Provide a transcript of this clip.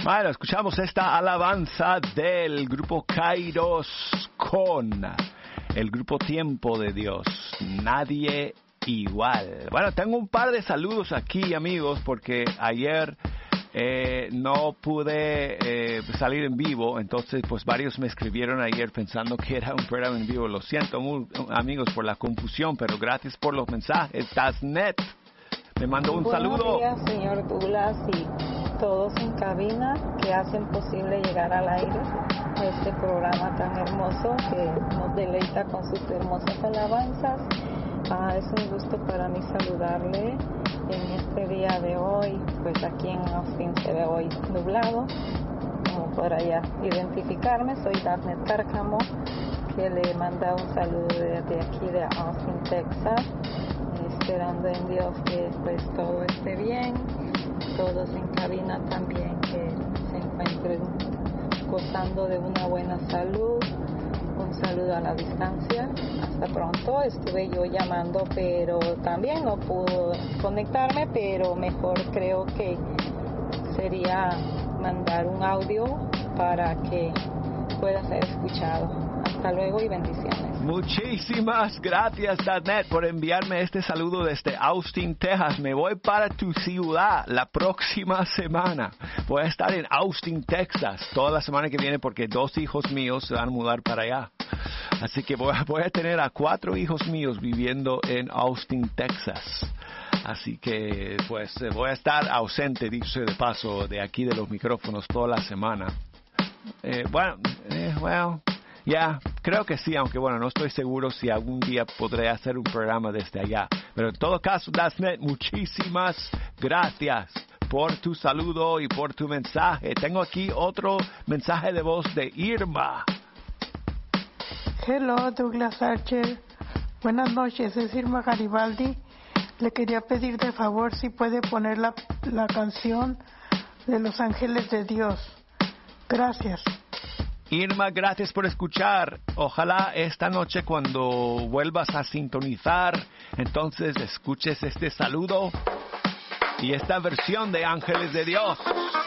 Bueno, escuchamos esta alabanza del grupo Kairos con el grupo Tiempo de Dios. Nadie igual. Bueno, tengo un par de saludos aquí, amigos, porque ayer no pude salir en vivo, entonces pues varios me escribieron ayer pensando que era un programa en vivo. Lo siento, amigos, por la confusión, pero gracias por los mensajes. Tasnet me mandó un saludo. Buenos días, señor Douglas, y todos en cabina que hacen posible llegar al aire este programa tan hermoso que nos deleita con sus hermosas alabanzas. Es un gusto para mí saludarle en este día de hoy. Pues aquí en Austin se ve hoy nublado, como podrá ya identificarme. Soy Daphne Cárcamo, que le manda un saludo desde aquí de Austin, Texas, esperando en Dios que pues todo esté bien, todos en cabina también que se encuentren gozando de una buena salud. Un saludo a la distancia. Hasta pronto. Estuve yo llamando, pero también no pude conectarme, pero mejor creo que sería mandar un audio para que pueda ser escuchado. Hasta luego y bendiciones. Muchísimas gracias, Danet, por enviarme este saludo desde Austin, Texas. Me voy para tu ciudad la próxima semana. Voy a estar en Austin, Texas, toda la semana que viene porque 2 hijos míos se van a mudar para allá. Así que voy a tener a 4 hijos míos viviendo en Austin, Texas. Así que pues voy a estar ausente, dicho de paso, de aquí de los micrófonos toda la semana. Ya, creo que sí, aunque bueno, no estoy seguro si algún día podré hacer un programa desde allá. Pero en todo caso, Dasnet, muchísimas gracias por tu saludo y por tu mensaje. Tengo aquí otro mensaje de voz de Irma. Hello, Douglas Archer. Buenas noches, es Irma Garibaldi. Le quería pedir de favor si puede poner la canción de Los Ángeles de Dios. Gracias. Irma, gracias por escuchar. Ojalá esta noche cuando vuelvas a sintonizar, entonces escuches este saludo y esta versión de Ángeles de Dios.